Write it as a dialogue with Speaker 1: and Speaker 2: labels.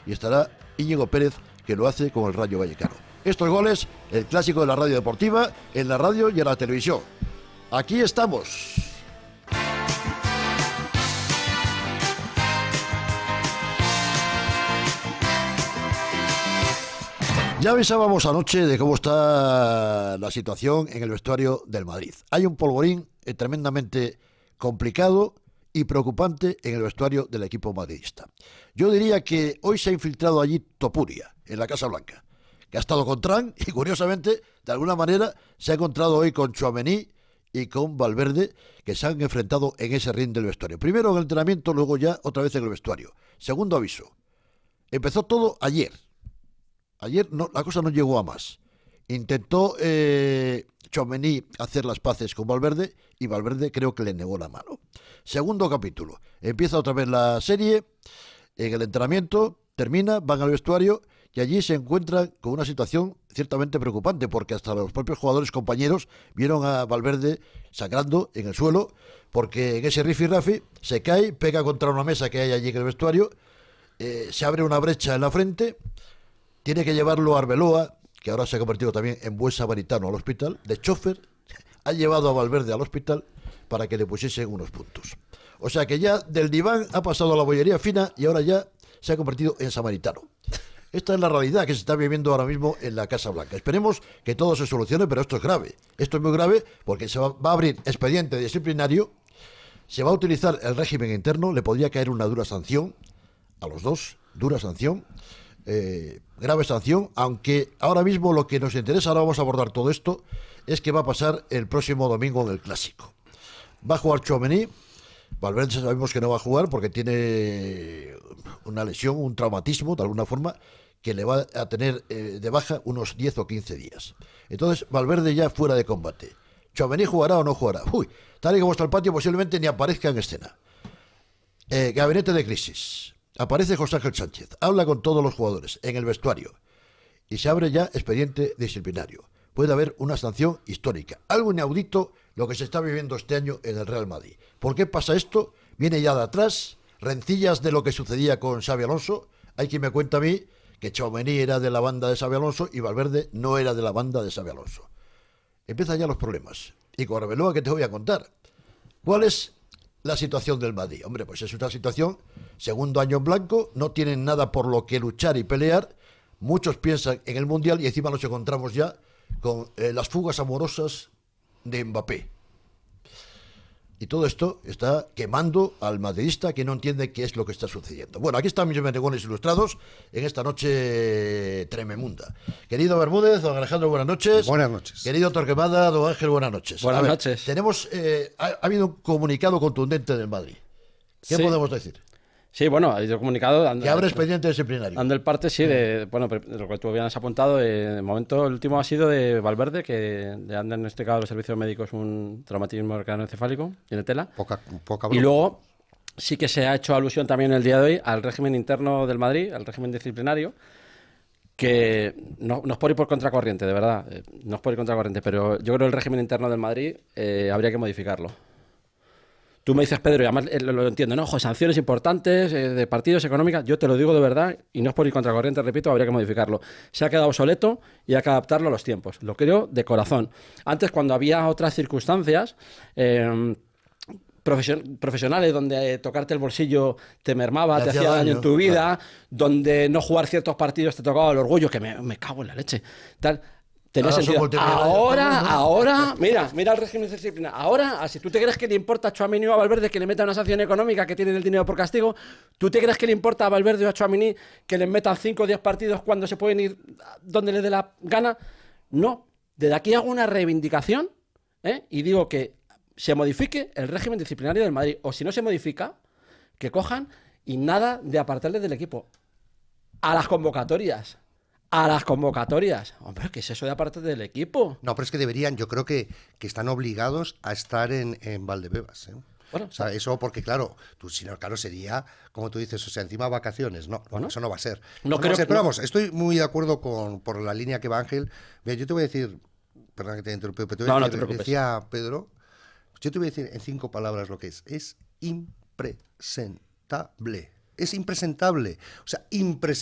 Speaker 1: y estará Íñigo Pérez, que lo hace con el Rayo Vallecano. Estos goles, el clásico de la radio deportiva, en la radio y en la televisión. Aquí estamos. Ya avisábamos anoche de cómo está la situación en el vestuario del Madrid. Hay un polvorín tremendamente complicado y preocupante en el vestuario del equipo madridista. Yo diría que hoy se ha infiltrado allí Topuria, en la Casa Blanca, que ha estado con Trump y, curiosamente, de alguna manera, se ha encontrado hoy con Tchouaméni y con Valverde, que se han enfrentado en ese ring del vestuario. Primero en el entrenamiento, luego ya otra vez en el vestuario. Segundo aviso. Empezó todo ayer. Ayer no, la cosa no llegó a más. Intentó Tchouaméni hacer las paces con Valverde y Valverde creo que le negó la mano. Segundo capítulo. Empieza otra vez la serie. En el entrenamiento termina, van al vestuario y allí se encuentran con una situación ciertamente preocupante, porque hasta los propios jugadores compañeros vieron a Valverde sangrando en el suelo, porque en ese rifirrafi se cae, pega contra una mesa que hay allí en el vestuario, se abre una brecha en la frente. Tiene que llevarlo a Arbeloa, que ahora se ha convertido también en buen samaritano, al hospital. De chofer, ha llevado a Valverde al hospital para que le pusiesen unos puntos. O sea que ya del diván ha pasado a la bollería fina y ahora ya se ha convertido en samaritano. Esta es la realidad que se está viviendo ahora mismo en la Casa Blanca. Esperemos que todo se solucione, pero esto es grave. Esto es muy grave porque se va a abrir expediente disciplinario, se va a utilizar el régimen interno, le podría caer una dura sanción a los dos, dura sanción. Grave sanción, aunque ahora mismo lo que nos interesa, ahora vamos a abordar todo esto, es que va a pasar el próximo domingo en el Clásico. Va a jugar Tchouaméni. Valverde sabemos que no va a jugar porque tiene una lesión, un traumatismo de alguna forma que le va a tener de baja unos 10 o 15 días. Entonces Valverde ya fuera de combate. ¿Tchouaméni jugará o no jugará? Uy, tal y como está el patio, posiblemente ni aparezca en escena. Gabinete de crisis. Aparece José Ángel Sánchez, habla con todos los jugadores en el vestuario y se abre ya expediente disciplinario. Puede haber una sanción histórica, algo inaudito lo que se está viviendo este año en el Real Madrid. ¿Por qué pasa esto? Viene ya de atrás, rencillas de lo que sucedía con Xabi Alonso. Hay quien me cuenta a mí que Tchouaméni era de la banda de Xabi Alonso y Valverde no era de la banda de Xabi Alonso. Empiezan ya los problemas. Y con Arbeloa, que te voy a contar. ¿Cuál es la situación del Madrid? Hombre, pues es una situación, segundo año en blanco, no tienen nada por lo que luchar y pelear. Muchos piensan en el Mundial y encima nos encontramos ya con las fugas amorosas de Mbappé. Y todo esto está quemando al madridista que no entiende qué es lo que está sucediendo. Bueno, aquí están mis menegones ilustrados en esta noche tremenda. Querido Bermúdez, don Alejandro, buenas noches.
Speaker 2: Buenas noches.
Speaker 1: Querido Torquemada, don Ángel, buenas noches.
Speaker 3: Buenas noches.
Speaker 1: Tenemos, ha habido un comunicado contundente del Madrid. ¿Qué podemos decir?
Speaker 3: Sí, bueno, hay un comunicado
Speaker 1: Que abre expediente disciplinario.
Speaker 3: dando el parte, sí, de lo que tú habías apuntado. De momento, el último ha sido de Valverde, que le han diagnosticado a los servicios médicos un traumatismo craneoencefálico, tiene tela.
Speaker 2: Poca
Speaker 3: y luego sí que se ha hecho alusión también el día de hoy al régimen interno del Madrid, al régimen disciplinario, que no es por ir por contracorriente, de verdad, no es por ir contracorriente, pero yo creo que el régimen interno del Madrid habría que modificarlo. Tú me dices, Pedro, y además lo entiendo, ¿no? Sanciones importantes de partidos, económicas. Yo te lo digo de verdad, y no es por ir contracorriente, repito, habría que modificarlo. Se ha quedado obsoleto y hay que adaptarlo a los tiempos. Lo creo de corazón. Antes, cuando había otras circunstancias profesionales donde tocarte el bolsillo te mermaba, te hacía daño en tu vida, claro, donde no jugar ciertos partidos te tocaba el orgullo, que me cago en la leche, tal. Tenía sentido. Ahora, mira el régimen de disciplina. Ahora, si tú te crees que le importa a Tchouaméni o a Valverde que le meta una sanción económica, que tienen el dinero por castigo, ¿tú te crees que le importa a Valverde o a Tchouaméni que les metan 5 o 10 partidos cuando se pueden ir donde les dé la gana? No. Desde aquí hago una reivindicación y digo que se modifique el régimen disciplinario del Madrid. O si no se modifica, que cojan y nada de apartarles del equipo. A las convocatorias. Hombre, ¿qué es eso de aparte del equipo?
Speaker 2: No, pero es que deberían, yo creo que están obligados a estar en Valdebebas, ¿eh?
Speaker 3: Bueno,
Speaker 2: o sea, eso porque, claro, si no, claro, sería, como tú dices, o sea, encima vacaciones. No, bueno, eso no va a ser.
Speaker 3: No creo
Speaker 2: pero vamos, estoy muy de acuerdo por la línea que va Ángel. Mira, yo te voy a decir, perdón que te interrumpa, pero
Speaker 3: no te preocupes.
Speaker 2: Decía Pedro, yo te voy a decir en 5 palabras lo que es. Es impresentable. Es impresentable. O sea, impresentable.